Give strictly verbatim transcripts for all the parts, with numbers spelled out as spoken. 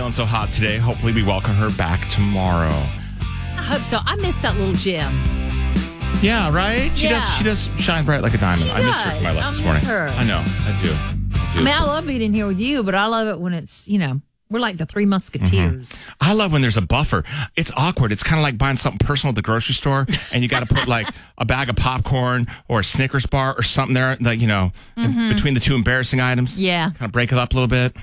feeling so hot today. Hopefully we welcome her back tomorrow. I hope so. I miss that little gem. Yeah, right? She Yeah. does She does shine bright like a diamond. She I miss her does. to my left I this miss morning. her. I know. I do. I do. I mean, I love being in here with you, but I love it when it's, you know, we're like the Three Musketeers. Mm-hmm. I love when there's a buffer. It's awkward. It's kind of like buying something personal at the grocery store, and you got to put like a bag of popcorn or a Snickers bar or something there, like, you know, Mm-hmm. in between the two embarrassing items. Yeah. Kind of break it up a little bit.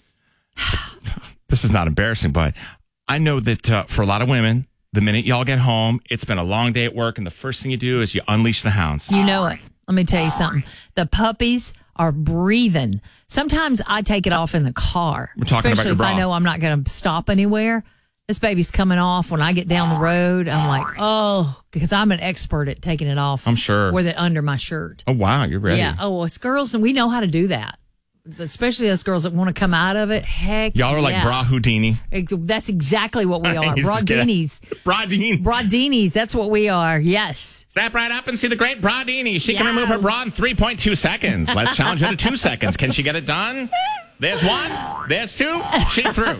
This is not embarrassing, but I know that uh, for a lot of women, the minute y'all get home, it's been a long day at work, and the first thing you do is you unleash the hounds. You know it. Let me tell you something. The puppies are breathing. Sometimes I take it off in the car. We're talking about especially your if bra. I know I'm not going to stop anywhere. This baby's coming off. When I get down the road, I'm like, oh, because I'm an expert at taking it off. I'm sure. With it under my shirt. Oh, wow. You're ready. Yeah. Oh, it's girls, and we know how to do that. Especially us girls that want to come out of it. Heck, Y'all are like yeah. bra Houdini. That's exactly what we are. You just get Bradinis. Bradini. Bradinis. That's what we are. Yes. Step right up and see the great Bradini. She can Yes. remove her bra in three point two seconds. Let's challenge her to two seconds. Can she get it done? There's one. There's two. She's through.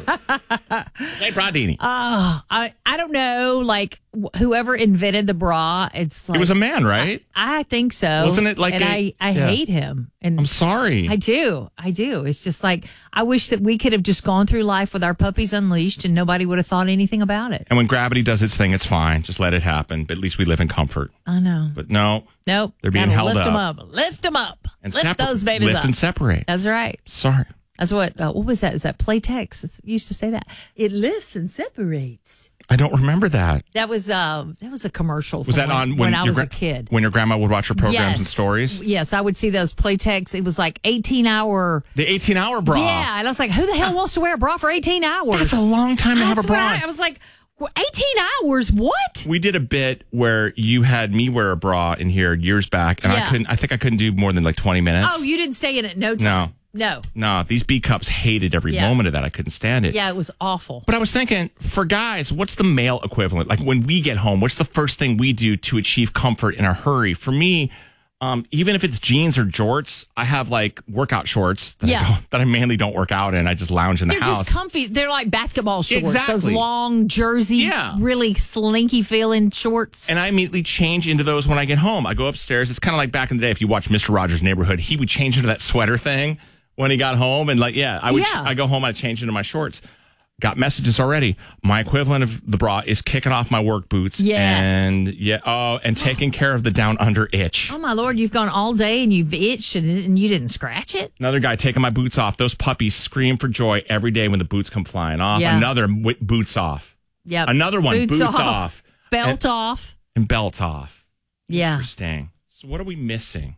Great Bradini. Oh, I, I don't know. Like, wh- whoever invented the bra, it's like. It was a man, right? I think so. Wasn't it like And a- I I yeah. hate him. And I'm sorry. I do. I do. It's just like, I wish that we could have just gone through life with our puppies unleashed and nobody would have thought anything about it. And when gravity does its thing, it's fine. Just let it happen. But at least we live in comfort. I know. But no, Nope. They're being Gotta held lift up. them up. Lift them up. and lift separ- those babies lift up. and separate. That's right. Sorry. That's what, uh, what was that? Is that Playtex? It used to say that. It lifts and separates. I don't remember that. That was uh, that was a commercial. Was from that when, on when, when I your was gra- a kid? When your grandma would watch her programs yes. and stories? Yes, I would see those Playtex. It was like eighteen hour. The eighteen hour bra. Yeah, and I was like, who the hell wants to wear a bra for eighteen hours? That's a long time to have a That's bra. what I, I was like, well, eighteen hours? What? We did a bit where you had me wear a bra in here years back, and I Yeah. couldn't. I think I couldn't do more than like twenty minutes. Oh, you didn't stay in it no time. No. No. No, these B cups hated every Yeah. moment of that. I couldn't stand it. Yeah, it was awful. But I was thinking, for guys, what's the male equivalent? Like when we get home, what's the first thing we do to achieve comfort in a hurry? For me, um, even if it's jeans or jorts, I have like workout shorts that, Yeah. I, don't, that I mainly don't work out in. I just lounge in the They're house. just comfy. They're like basketball shorts. Those Exactly. long jersey, Yeah. really slinky feeling shorts. And I immediately change into those when I get home. I go upstairs. It's kind of like back in the day, if you watch Mister Rogers' Neighborhood, he would change into that sweater thing when he got home. And like, yeah, I would. Yeah. I go home, I change into my shorts. Got messages already. My equivalent of the bra is kicking off my work boots. Yes. And yeah, oh, and taking care of the down under itch. Oh my Lord, you've gone all day and you've itched and, and you didn't scratch it? Another guy taking my boots off. Those puppies scream for joy every day when the boots come flying off. Yeah. Another w- boots off. Yep. Another one, boots, off. off. Belt and, off. And belt off. Yeah. Interesting. So what are we missing?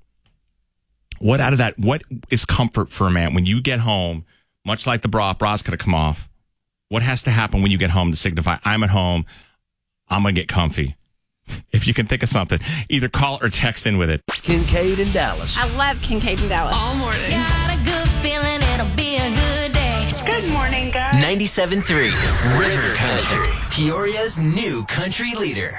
What out of that, what is comfort for a man when you get home, much like the bra, bra's going to come off? What has to happen when you get home to signify, I'm at home, I'm going to get comfy? If you can think of something, either call or text in with it. Kincaid in Dallas. I love Kincaid and Dallas. All morning. Got a good feeling it'll be a good day. Good morning, guys. ninety-seven point three River Country. Peoria's new country leader.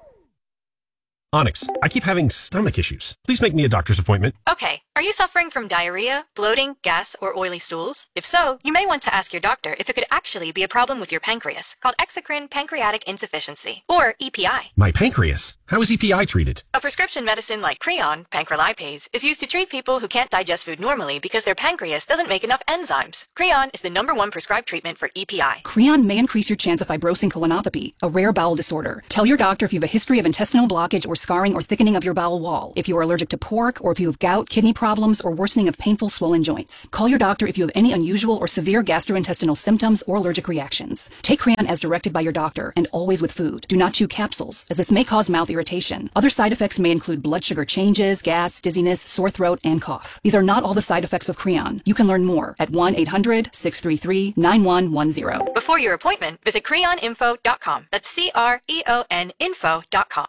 Onyx, I keep having stomach issues. Please make me a doctor's appointment. Okay. Are you suffering from diarrhea, bloating, gas, or oily stools? If so, you may want to ask your doctor if it could actually be a problem with your pancreas, called exocrine pancreatic insufficiency, or E P I. My pancreas. How is E P I treated? A prescription medicine like Creon, pancrelipase, is used to treat people who can't digest food normally because their pancreas doesn't make enough enzymes. Creon is the number one prescribed treatment for E P I. Creon may increase your chance of fibrosing colonopathy, a rare bowel disorder. Tell your doctor if you have a history of intestinal blockage or scarring or thickening of your bowel wall, if you are allergic to pork, or if you have gout, kidney problems, or worsening of painful swollen joints. Call your doctor if you have any unusual or severe gastrointestinal symptoms or allergic reactions. Take Creon as directed by your doctor, and always with food. Do not chew capsules, as this may cause mouth irritation. Other side effects may include blood sugar changes, gas, dizziness, sore throat, and cough. These are not all the side effects of Creon. You can learn more at one eight hundred, six three three, nine one one zero. Before your appointment, visit creon info dot com. That's C R E O N info dot com.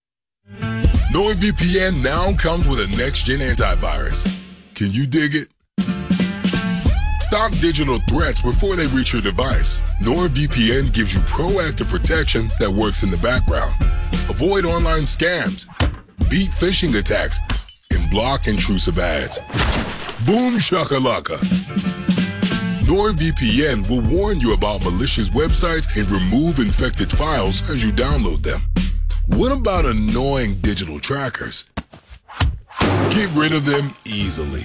NordVPN now comes with a next-gen antivirus. Can you dig it? Stop digital threats before they reach your device. NordVPN gives you proactive protection that works in the background. Avoid online scams, beat phishing attacks, and block intrusive ads. Boom shakalaka. NordVPN will warn you about malicious websites and remove infected files as you download them. What about annoying digital trackers? Get rid of them easily.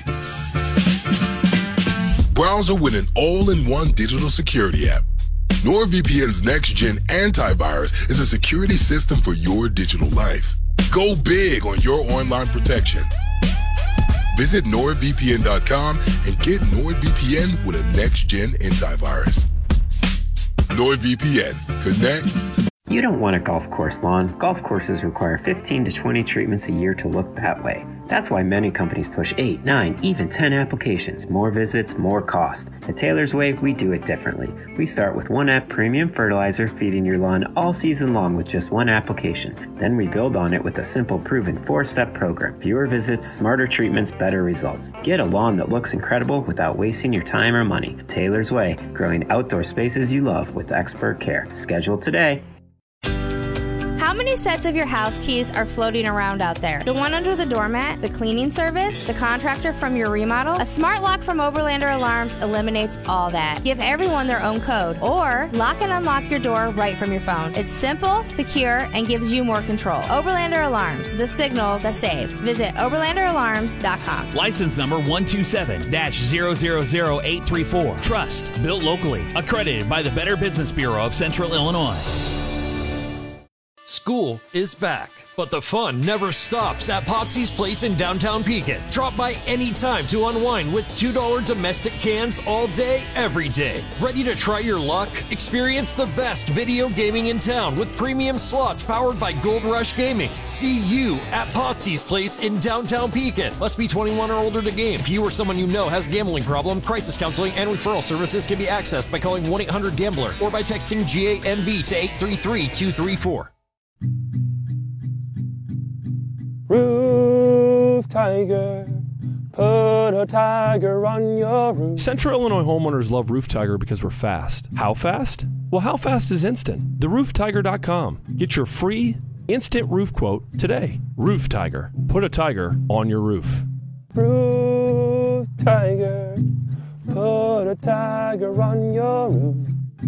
Browser with an all-in-one digital security app. NordVPN's next-gen antivirus is a security system for your digital life. Go big on your online protection. Visit nord V P N dot com and get NordVPN with a next-gen antivirus. NordVPN. Connect. You don't want a golf course lawn. Golf courses require fifteen to twenty treatments a year to look that way. That's why many companies push eight, nine, even ten applications. More visits, more cost. At Taylor's Way, we do it differently. We start with one app premium fertilizer, feeding your lawn all season long with just one application. Then we build on it with a simple, proven four-step program. Fewer visits, smarter treatments, better results. Get a lawn that looks incredible without wasting your time or money. Taylor's Way, growing outdoor spaces you love with expert care. Schedule today. How many sets of your house keys are floating around out there? The one under the doormat, the cleaning service, the contractor from your remodel? A smart lock from Oberlander Alarms eliminates all that. Give everyone their own code, or lock and unlock your door right from your phone. It's simple, secure, and gives you more control. Oberlander Alarms, the signal that saves. Visit oberlander alarms dot com. License number one two seven zero zero zero eight three four. Trust, built locally. Accredited by the Better Business Bureau of Central Illinois. School is back, but the fun never stops at Popsy's Place in downtown Pekin. Drop by anytime to unwind with two dollar domestic cans all day, every day. Ready to try your luck? Experience the best video gaming in town with premium slots powered by Gold Rush Gaming. See you at Popsy's Place in downtown Pekin. Must be twenty-one or older to game. If you or someone you know has a gambling problem, crisis counseling and referral services can be accessed by calling one eight hundred gambler or by texting G A M B to eight three three two three four. Roof Tiger, put a tiger on your roof. Central Illinois homeowners love Roof Tiger because we're fast. How fast? Well, how fast is instant? the roof tiger dot com. Get your free instant roof quote today. Roof Tiger, put a tiger on your roof. Roof Tiger, put a tiger on your roof.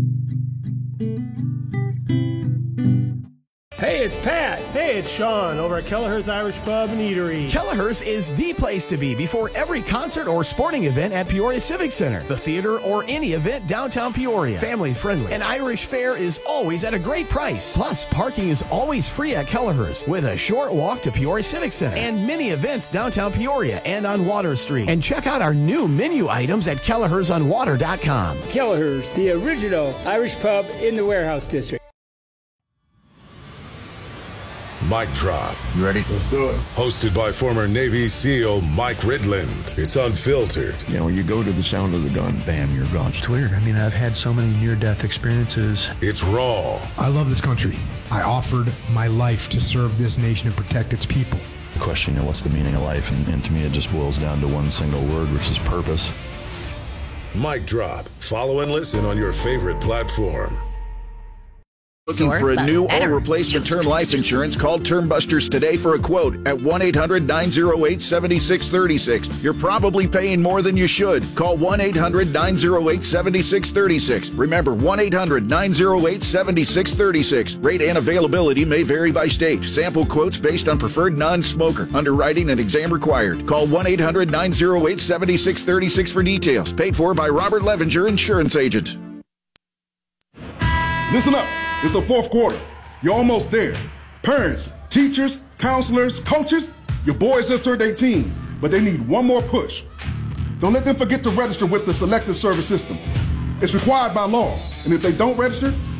Hey, it's Pat. Hey, it's Sean over at Kelleher's Irish Pub and Eatery. Kelleher's is the place to be before every concert or sporting event at Peoria Civic Center, the theater, or any event downtown Peoria. Family friendly. And Irish fare is always at a great price. Plus, parking is always free at Kelleher's with a short walk to Peoria Civic Center and many events downtown Peoria and on Water Street. And check out our new menu items at Kellehers on water dot com. Kelleher's, the original Irish pub in the Warehouse District. Mic Drop. You ready? Let's do it. Hosted by former Navy SEAL Mike Ridland. It's unfiltered. You know, you go to the sound of the gun, bam, you're gone. It's weird. I mean, I've had so many near-death experiences. It's raw. I love this country. I offered my life to serve this nation and protect its people. The question, you know, what's the meaning of life? And, and to me, it just boils down to one single word, which is purpose. Mic Drop. Follow and listen on your favorite platform. Looking for a new or replacement term life insurance? Call Term Busters today for a quote at one eight hundred nine oh eight seven six three six. You're probably paying more than you should. Call one eight hundred nine oh eight seven six three six. Remember, one eight hundred nine oh eight seven six three six. Rate and availability may vary by state. Sample quotes based on preferred non-smoker. Underwriting and exam required. Call one eight hundred nine oh eight seven six three six for details. Paid for by Robert Levinger, insurance agent. Listen up. It's the fourth quarter. You're almost there. Parents, teachers, counselors, coaches, your boys just turned eighteen, but they need one more push. Don't let them forget to register with the Selective Service System. It's required by law, and if they don't register,